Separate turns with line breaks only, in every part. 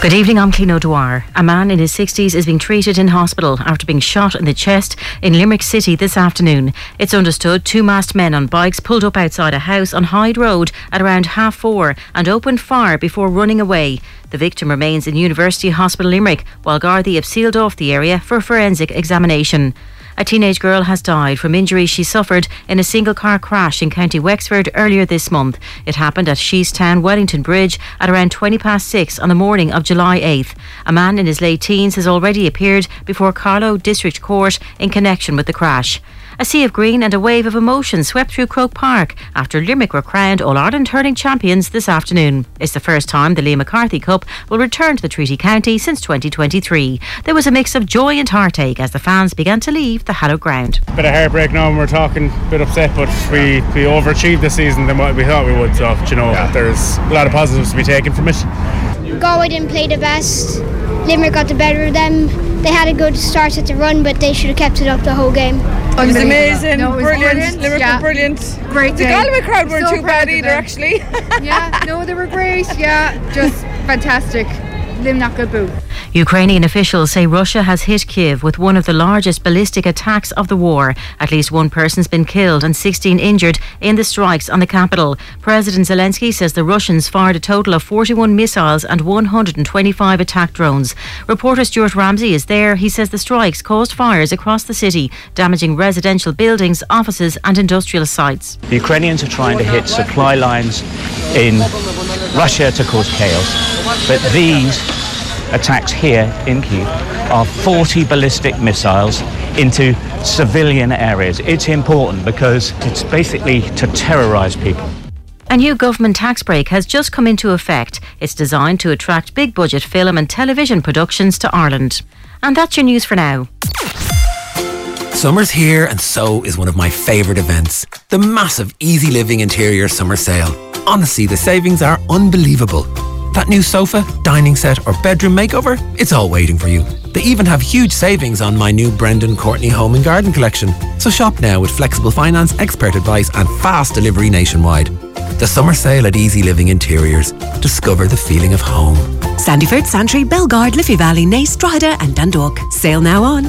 Good evening, I'm Clino Dwyer. A man in his 60s is being treated in hospital after being shot in the chest in Limerick City this afternoon. It's understood two masked men on bikes pulled up outside a house on Hyde Road at around 4:30 and opened fire before running away. The victim remains in University Hospital Limerick, while Gardaí have sealed off the area for forensic examination. A teenage girl has died from injuries she suffered in a single-car crash in County Wexford earlier this month. It happened at Sheestown Wellington Bridge at around 6:20 on the morning of July 8th. A man in his late teens has already appeared before Carlow District Court in connection with the crash. A sea of green and a wave of emotion swept through Croke Park after Limerick were crowned All-Ireland hurling champions this afternoon. It's the first time the Liam McCarthy Cup will return to the Treaty County since 2023. There was a mix of joy and heartache as the fans began to leave the hallowed ground.
Bit of heartbreak now, and we're talking a bit upset, but we overachieved this season than what we thought we would, so there's a lot of positives to be taken from it.
Galway didn't play the best. Limerick got the better of them. They had a good start at the run, but they should have kept it up the whole game.
It was amazing, brilliant. Limerick were brilliant. Great day. The Galway crowd weren't too bad either, actually.
They were great. Just fantastic. Lim Knockaboot.
Ukrainian officials say Russia has hit Kyiv with one of the largest ballistic attacks of the war. At least one person's been killed and 16 injured in the strikes on the capital. President Zelensky says the Russians fired a total of 41 missiles and 125 attack drones. Reporter Stuart Ramsey is there. He says the strikes caused fires across the city, damaging residential buildings, offices and industrial sites.
The Ukrainians are trying to hit supply lines in Russia to cause chaos, but these attacks here in Kyiv are 40 ballistic missiles into civilian areas. It's important because it's basically to terrorise people.
A new government tax break has just come into effect. It's designed to attract big budget film and television productions to Ireland. And that's your news for now.
Summer's here and so is one of my favourite events, the massive Easy Living Interior Summer Sale. Honestly, the savings are unbelievable. That new sofa, dining set or bedroom makeover, it's all waiting for you. They even have huge savings on my new Brendan Courtney Home and Garden collection. So shop now with flexible finance, expert advice and fast delivery nationwide. The summer sale at Easy Living Interiors. Discover the feeling of home.
Sandyford, Santry, Belgard, Liffey Valley, Naas, Drogheda and Dundalk. Sale now on.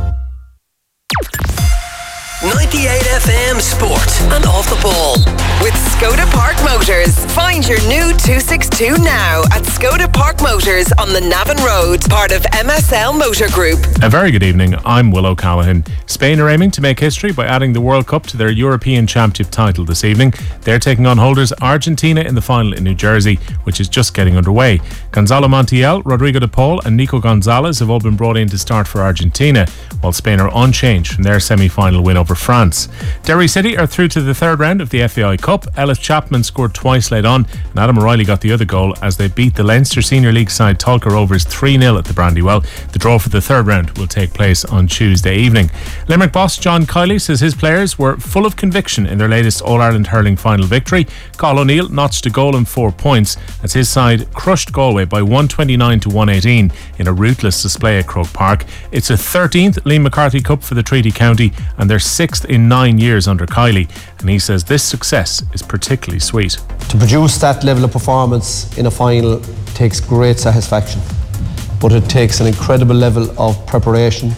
98 FM Sport and Off the Ball with Skoda Park Motors. Find your new 262 now at Skoda Park Motors on the Navan Road, part of MSL Motor Group.
A very good evening, I'm Will O'Callaghan. Spain are aiming to make history by adding the World Cup to their European Championship title this evening. They're taking on holders Argentina in the final in New Jersey, which is just getting underway. Gonzalo Montiel, Rodrigo de Paul and Nico Gonzalez have all been brought in to start for Argentina, while Spain are unchanged from their semi-final win over France. Derry City are through to the third round of the FAI Cup. Ellis Chapman scored twice late on and Adam O'Reilly got the other goal as they beat the Leinster Senior League side Tolka Rovers 3-0 at the Brandywell. The draw for the third round will take place on Tuesday evening. Limerick boss John Kiley says his players were full of conviction in their latest All-Ireland hurling final victory. Cathal O'Neill notched a goal and 4 points as his side crushed Galway by 129 to 118 in a ruthless display at Croke Park. It's a 13th Liam McCarthy Cup for the Treaty County and their 6th in 9 years under Kiley, and he says this success is particularly sweet.
To produce that level of performance in a final takes great satisfaction, but it takes an incredible level of preparation.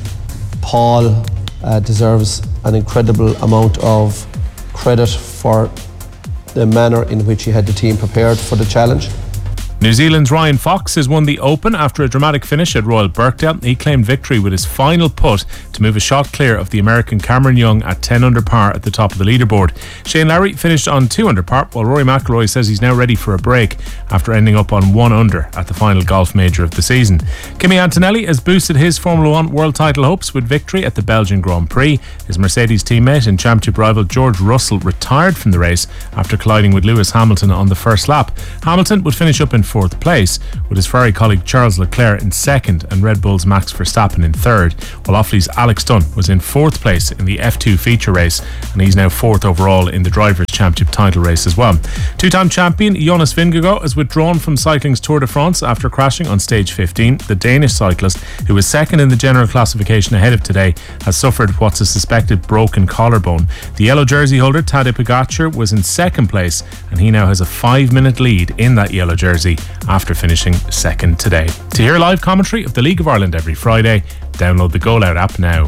Paul deserves an incredible amount of credit for the manner in which he had the team prepared for the challenge.
New Zealand's Ryan Fox has won the Open after a dramatic finish at Royal Birkdale. He claimed victory with his final putt to move a shot clear of the American Cameron Young at 10 under par at the top of the leaderboard. Shane Lowry finished on 2 under par, while Rory McIlroy says he's now ready for a break after ending up on 1 under at the final golf major of the season. Kimi Antonelli has boosted his Formula 1 world title hopes with victory at the Belgian Grand Prix. His Mercedes teammate and championship rival George Russell retired from the race after colliding with Lewis Hamilton on the first lap. Hamilton would finish up in 4th place, with his Ferrari colleague Charles Leclerc in 2nd and Red Bull's Max Verstappen in 3rd, while Offaly's Alex Dunn was in 4th place in the F2 feature race, and he's now 4th overall in the Drivers' Championship title race as well. Two-time champion Jonas Vingegaard has withdrawn from cycling's Tour de France after crashing on stage 15. The Danish cyclist, who was 2nd in the general classification ahead of today, has suffered what's a suspected broken collarbone. The yellow jersey holder Tadej Pogačar was in 2nd place, and he now has a 5-minute lead in that yellow jersey. after finishing second today. To hear live commentary of the League of Ireland every Friday, download the Goal Out app now.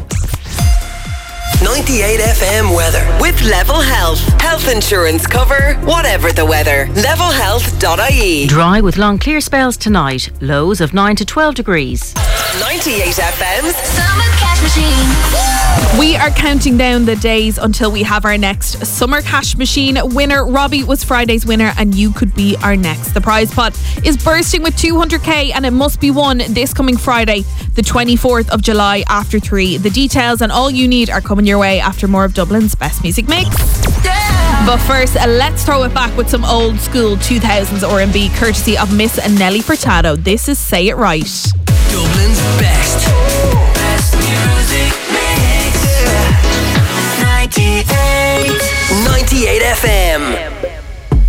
98 FM weather with Level Health. Health insurance cover, whatever the weather. Levelhealth.ie.
Dry with long clear spells tonight. Lows of 9 to 12 degrees.
98 FM's
Summer Cash Machine. We are counting down the days until we have our next Summer Cash Machine winner. Robbie was Friday's winner and you could be our next. The prize pot is bursting with 200k and it must be won this coming Friday, the 24th of July after 3. The details and all you need are coming your way after more of Dublin's best music mix. Yeah. But first, let's throw it back with some old school 2000s R&B courtesy of Miss Nelly Furtado. This is Say It Right.
Dublin's best music mix. 98
98 FM.